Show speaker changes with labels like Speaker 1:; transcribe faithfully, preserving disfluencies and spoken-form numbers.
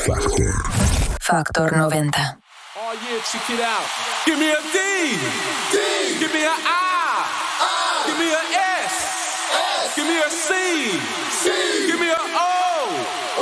Speaker 1: Factor noventa.
Speaker 2: Oh yeah, check it out. Give me a D. D. Give me a I. I. Give me a S. S. Give me a C. C. Give me a O.